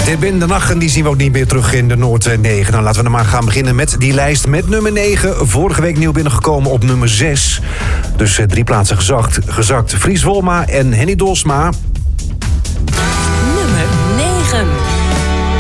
De Bende Nachten die zien we ook niet meer terug in de Noord 9. Nou, laten we dan maar gaan beginnen met die lijst met nummer 9. Vorige week nieuw binnengekomen op nummer 6. Dus 3 plaatsen gezakt. Fries Wolma en Henny Dolsma. Nummer 9.